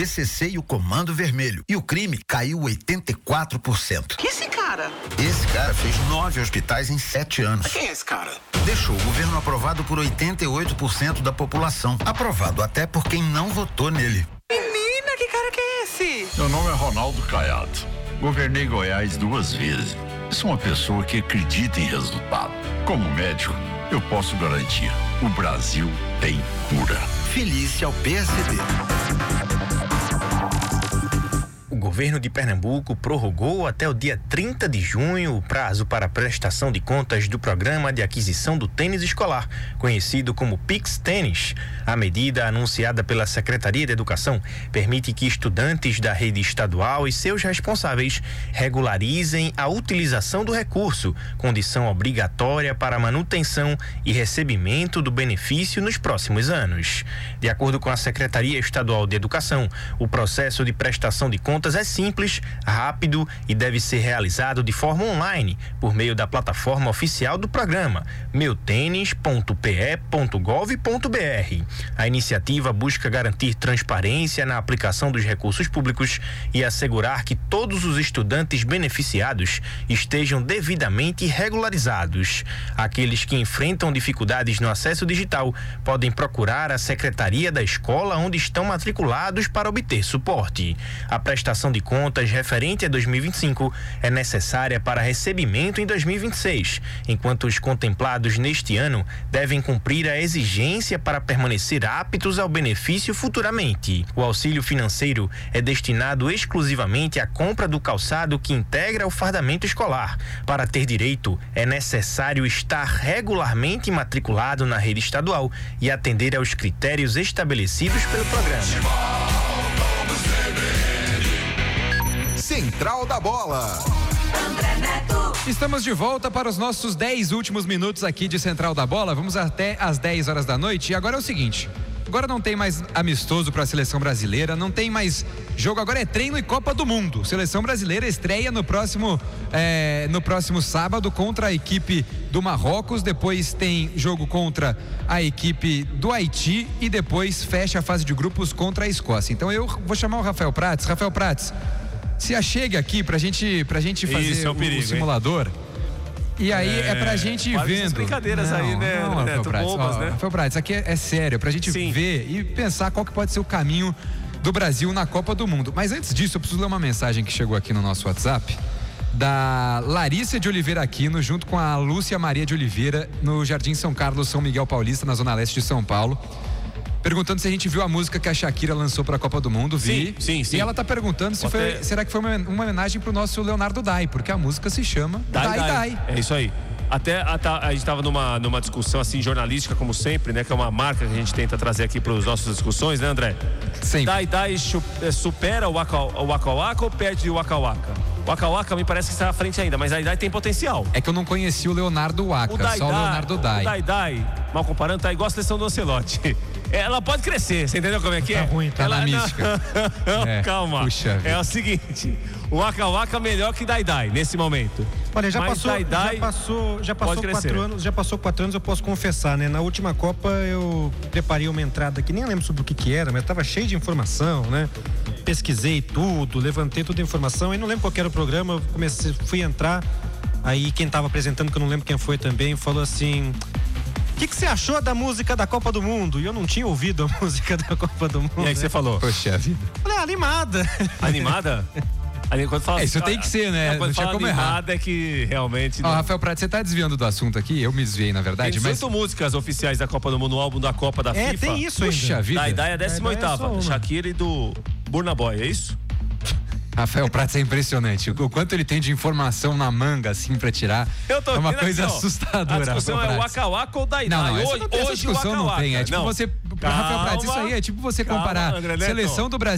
PCC e o Comando Vermelho. E o crime caiu 84%. Que esse cara? Esse cara fez 9 hospitais em 7 anos. Quem é esse cara? Deixou o governo aprovado por 88% da população. Aprovado até por quem não votou nele. Menina, que cara que é esse? Meu nome é Ronaldo Caiado. Governei Goiás 2 vezes. Sou uma pessoa que acredita em resultado. Como médico, eu posso garantir: o Brasil tem cura. Felice ao PSD. O governo de Pernambuco prorrogou até o dia 30 de junho o prazo para a prestação de contas do programa de aquisição do tênis escolar, conhecido como Pix Tênis. A medida, anunciada pela Secretaria de Educação, permite que estudantes da rede estadual e seus responsáveis regularizem a utilização do recurso, condição obrigatória para a manutenção e recebimento do benefício nos próximos anos. De acordo com a Secretaria Estadual de Educação, o processo de prestação de contas é simples, rápido e deve ser realizado de forma online, por meio da plataforma oficial do programa, meutenis.pe.gov.br. A iniciativa busca garantir transparência na aplicação dos recursos públicos e assegurar que todos os estudantes beneficiados estejam devidamente regularizados. Aqueles que enfrentam dificuldades no acesso digital podem procurar a secretaria da escola onde estão matriculados para obter suporte. A prestação de contas referente a 2025 é necessária para recebimento em 2026, enquanto os contemplados neste ano devem cumprir a exigência para permanecer aptos ao benefício futuramente. O auxílio financeiro é destinado exclusivamente à compra do calçado que integra o fardamento escolar. Para ter direito, é necessário estar regularmente matriculado na rede estadual e atender aos critérios estabelecidos pelo programa. Central da Bola. Estamos de volta para os nossos 10 últimos minutos aqui de Central da Bola. Vamos até às 10 horas da noite. E agora é o seguinte: agora não tem mais amistoso para a seleção brasileira, não tem mais jogo, agora é treino e Copa do Mundo. Seleção brasileira estreia no próximo sábado contra a equipe do Marrocos, depois tem jogo contra a equipe do Haiti e depois fecha a fase de grupos contra a Escócia. Então eu vou chamar o Rafael Prates. Rafael Prates, se achegue aqui pra gente fazer isso, o simulador. E aí é pra gente ir vendo. Brincadeiras aí, né? Rafael Prates, bombas, né? Rafael Prates, aqui é sério, pra gente ver e pensar qual que pode ser o caminho do Brasil na Copa do Mundo. Mas antes disso, eu preciso ler uma mensagem que chegou aqui no nosso WhatsApp, da Larissa de Oliveira Aquino, junto com a Lúcia Maria de Oliveira, no Jardim São Carlos, São Miguel Paulista, na Zona Leste de São Paulo, perguntando se a gente viu a música que a Shakira lançou para a Copa do Mundo. Vi. Sim. E ela tá perguntando se será que foi uma homenagem pro nosso Leonardo Dai, porque a música se chama Dai. É isso aí. Até a gente estava numa discussão assim jornalística, como sempre, né? Que é uma marca que a gente tenta trazer aqui para as nossas discussões, né, André? Sempre. Dai supera o Waka Waka ou perde o Waka Waka? O Waka Waka me parece que está à frente ainda, mas a Dai tem potencial. É que eu não conheci o Leonardo Waka, só o Leonardo Dai. O Dai, mal comparando, tá igual a seleção do Ancelotti. Ela pode crescer, você entendeu como é que é? Tá ruim, tá na mística. Calma. Puxa vida. É o seguinte, o Waka Waka melhor que Dai nesse momento. Olha, já passou 4 anos, eu posso confessar, né? Na última Copa eu preparei uma entrada que nem lembro sobre o que era, mas estava cheio de informação, né? Pesquisei tudo, levantei toda a informação, e não lembro qual era o programa, fui entrar, aí quem estava apresentando, que eu não lembro quem foi também, falou assim: o que você achou da música da Copa do Mundo? E eu não tinha ouvido a música da Copa do Mundo. E aí que você falou? Poxa vida. Falei, animada. Animada? Quando fala isso tem que ser, né? Não tinha como errar. É que realmente... Rafael Prates, você tá desviando do assunto aqui? Eu me desviei, na verdade. Tem 18 músicas oficiais da Copa do Mundo, no álbum da Copa da FIFA. Tem isso. Puxa vida. Dai é a 18ª, Shakira e do Burna Boy, é isso? Rafael Prates é impressionante. O quanto ele tem de informação na manga, assim, pra tirar. É uma coisa assustadora. A discussão é o Waka Waka ou Dai? Não, hoje a discussão não tem. É tipo você... Rafael Prates, isso aí é tipo você comparar seleção do Brasil